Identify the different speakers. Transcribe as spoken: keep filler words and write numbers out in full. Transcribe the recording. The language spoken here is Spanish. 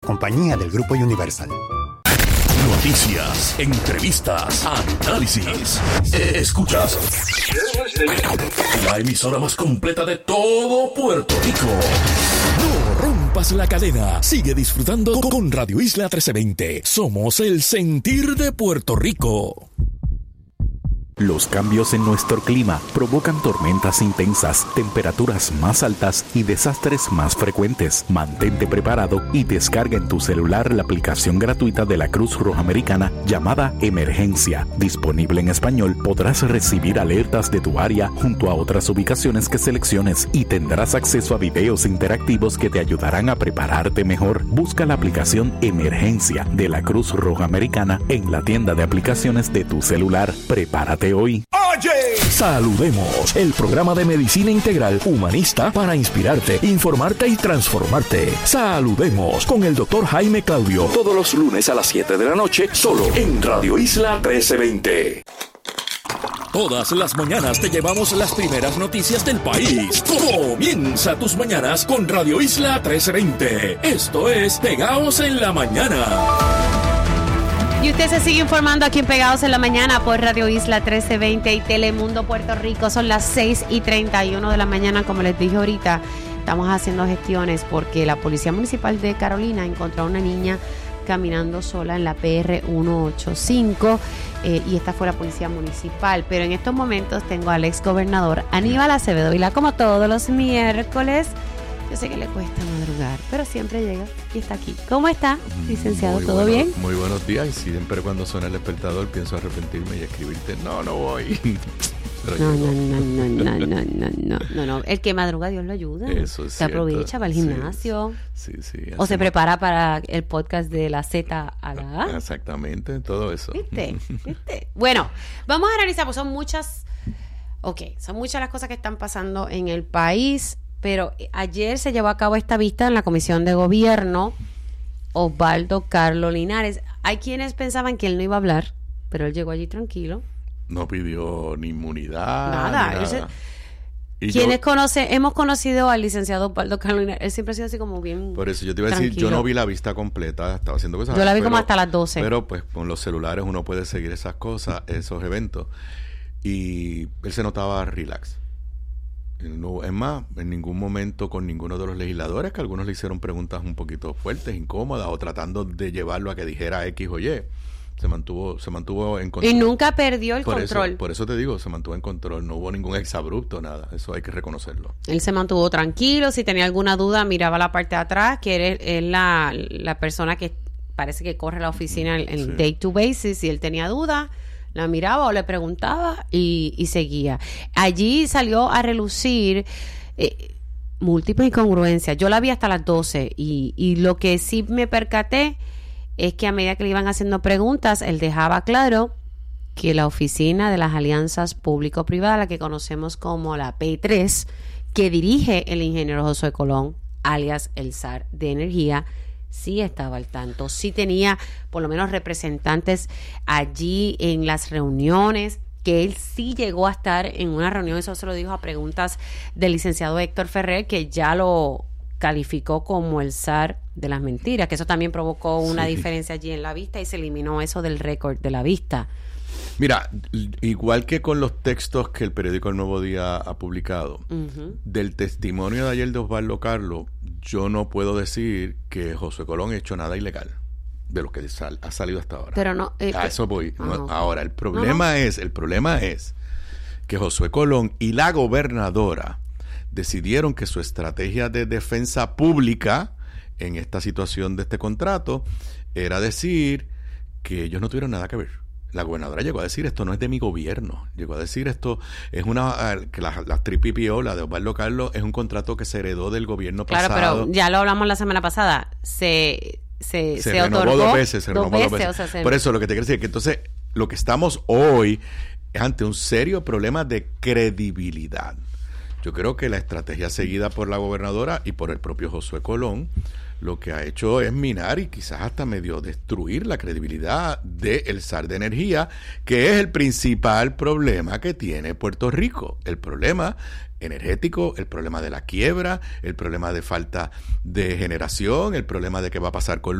Speaker 1: compañía del Grupo Universal.
Speaker 2: Noticias, entrevistas, análisis. Escuchas la emisora más completa de todo Puerto Rico. No rompas la cadena. Sigue disfrutando con Radio Isla trece veinte. Somos el sentir de Puerto Rico.
Speaker 3: Los cambios en nuestro clima provocan tormentas intensas, temperaturas más altas y desastres más frecuentes. Mantente preparado y descarga en tu celular la aplicación gratuita de la Cruz Roja Americana llamada Emergencia. Disponible en español, podrás recibir alertas de tu área junto a otras ubicaciones que selecciones y tendrás acceso a videos interactivos que te ayudarán a prepararte mejor. Busca la aplicación Emergencia de la Cruz Roja Americana en la tienda de aplicaciones de tu celular. Prepárate hoy.
Speaker 2: Oye, saludemos el programa de medicina integral humanista para inspirarte, informarte y transformarte. Saludemos con el doctor Jaime Claudio todos los lunes a las siete de la noche solo en Radio Isla trece veinte. Todas las mañanas te llevamos las primeras noticias del país. Comienza tus mañanas con Radio Isla trece veinte. Esto es Pegaos en la Mañana.
Speaker 4: Y usted se sigue informando aquí en Pegados en la Mañana por Radio Isla trece veinte y Telemundo Puerto Rico. Son las seis y treinta y uno de la mañana, como les dije ahorita. Estamos haciendo gestiones porque la Policía Municipal de Carolina encontró a una niña caminando sola en la P R ciento ochenta y cinco eh, y esta fue la Policía Municipal. Pero en estos momentos tengo al ex gobernador Aníbal Acevedo Vilá, como todos los miércoles. Yo sé que le cuesta madrugar, pero siempre llega y está aquí. ¿Cómo está, licenciado?
Speaker 5: Muy
Speaker 4: ¿Todo
Speaker 5: bueno,
Speaker 4: bien?
Speaker 5: Muy buenos días. Y siempre cuando suena el despertador pienso arrepentirme y escribirte, no, no voy. Pero
Speaker 4: no, no, no, no, no, no, no, no, no, no. El que madruga, Dios lo ayuda.
Speaker 5: Eso es
Speaker 4: Se
Speaker 5: cierto.
Speaker 4: aprovecha, va al gimnasio.
Speaker 5: Sí, sí. sí
Speaker 4: o se prepara para el podcast de la Z a la A.
Speaker 5: Exactamente, todo eso.
Speaker 4: ¿Viste? ¿Viste? Bueno, vamos a analizar, pues son muchas, ok, son muchas las cosas que están pasando en el país. Pero ayer se llevó a cabo esta vista en la Comisión de Gobierno. Osvaldo Carlos Linares. Hay quienes pensaban que él no iba a hablar, pero él llegó allí tranquilo.
Speaker 5: No pidió ni inmunidad.
Speaker 4: Nada.
Speaker 5: Ni nada.
Speaker 4: Ese,
Speaker 5: y
Speaker 4: quienes
Speaker 5: yo,
Speaker 4: conoce, hemos conocido al licenciado Osvaldo Carlos Linares. Él siempre ha sido así como bien.
Speaker 5: Por eso yo te iba a decir,
Speaker 4: tranquilo.
Speaker 5: yo no vi la vista completa, estaba haciendo cosas.
Speaker 4: Yo la vi
Speaker 5: pero,
Speaker 4: como hasta las doce.
Speaker 5: Pero pues con los celulares uno puede seguir esas cosas, esos eventos. Y él se notaba relax. No, es más, en ningún momento con ninguno de los legisladores, que algunos le hicieron preguntas un poquito fuertes, incómodas, o tratando de llevarlo a que dijera X o Y. Se mantuvo, se mantuvo en control.
Speaker 4: Y nunca perdió el
Speaker 5: por
Speaker 4: control.
Speaker 5: Eso, por eso te digo, se mantuvo en control. No hubo ningún exabrupto, nada. Eso hay que reconocerlo.
Speaker 4: Él se mantuvo tranquilo. Si tenía alguna duda, miraba la parte de atrás, que es, es la, la persona que parece que corre la oficina en, en sí. day to basis. Si él tenía duda, la miraba o le preguntaba y, y seguía. Allí salió a relucir eh, múltiples incongruencias. Yo la vi hasta las doce y, y lo que sí me percaté es que a medida que le iban haciendo preguntas, él dejaba claro que la oficina de las alianzas público-privadas, la que conocemos como la P tres, que dirige el ingeniero Josué Colón, alias el zar de energía, sí estaba al tanto, sí tenía por lo menos representantes allí en las reuniones, que él sí llegó a estar en una reunión, eso se lo dijo a preguntas del licenciado Héctor Ferrer, que ya lo calificó como el zar de las mentiras, que eso también provocó una sí. diferencia allí en la vista y se eliminó eso del récord de la vista.
Speaker 5: Mira, igual que con los textos que el periódico El Nuevo Día ha publicado, uh-huh. del testimonio de ayer de Osvaldo Carlos, yo no puedo decir que Josué Colón ha hecho nada ilegal de lo que sal, ha salido hasta ahora.
Speaker 4: Pero no, eh,
Speaker 5: a eso voy.
Speaker 4: Uh-huh.
Speaker 5: No, ahora, el problema
Speaker 4: uh-huh.
Speaker 5: es, el problema es que Josué Colón y la gobernadora decidieron que su estrategia de defensa pública en esta situación de este contrato era decir que ellos no tuvieron nada que ver. La gobernadora llegó a decir, esto no es de mi gobierno. Llegó a decir, esto es una... que la, la T P P O, la de Osvaldo Carlos, es un contrato que se heredó del gobierno
Speaker 4: claro,
Speaker 5: pasado.
Speaker 4: Claro, pero ya lo hablamos la semana pasada. Se, se,
Speaker 5: se,
Speaker 4: se
Speaker 5: renovó
Speaker 4: otorgó
Speaker 5: dos veces. Se
Speaker 4: dos
Speaker 5: renovó
Speaker 4: veces,
Speaker 5: dos veces.
Speaker 4: O sea, se...
Speaker 5: Por eso lo que te quiero decir es que entonces lo que estamos hoy es ante un serio problema de credibilidad. Yo creo que la estrategia seguida por la gobernadora y por el propio Josué Colón lo que ha hecho es minar y quizás hasta medio destruir la credibilidad del zar de energía, que es el principal problema que tiene Puerto Rico. El problema energético, el problema de la quiebra, el problema de falta de generación, el problema de qué va a pasar con